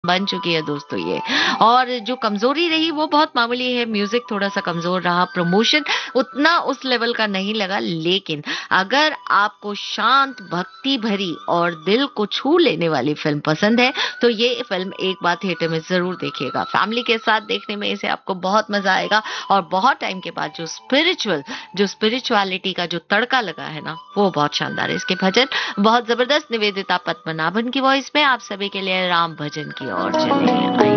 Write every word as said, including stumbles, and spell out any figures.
बन चुकी है दोस्तों ये। और जो कमजोरी रही वो बहुत मामूली है, म्यूजिक थोड़ा सा कमजोर रहा, प्रमोशन उतना उस लेवल का नहीं लगा। लेकिन अगर आपको शांत, भक्ति भरी और दिल को छू लेने वाली फिल्म पसंद है तो ये फिल्म एक बार थिएटर में जरूर देखिएगा। फैमिली के साथ देखने में इसे आपको बहुत मजा आएगा और बहुत टाइम के बाद जो स्पिरिचुअल जो स्पिरिचुअलिटी का जो तड़का लगा है ना, वो बहुत शानदार है। इसके भजन बहुत जबरदस्त, निवेदिता पद्मनाभन की वॉइस में आप सभी के लिए राम भजन की ओर चले आइए।